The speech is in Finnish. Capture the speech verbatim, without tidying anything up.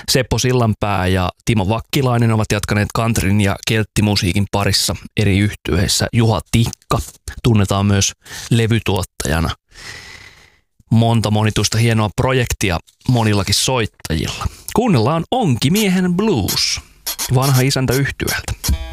Seppo Sillanpää ja Timo Vakkilainen ovat jatkaneet countryn ja kelttimusiikin parissa eri yhtyeissä. Juha Tikka tunnetaan myös levytuottajana. Monta monituista hienoa projektia monillakin soittajilla. Kuunnellaan Onkimiehen blues, vanha isäntä yhtyeeltä.